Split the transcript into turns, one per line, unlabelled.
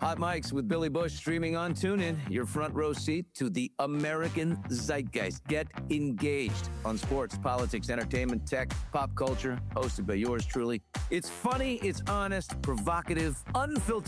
Hot Mics with Billy Bush streaming on TuneIn. Your front row seat to the American zeitgeist. Get engaged on sports, politics, entertainment, tech, pop culture. Hosted by yours truly. It's funny, it's honest, provocative, unfiltered.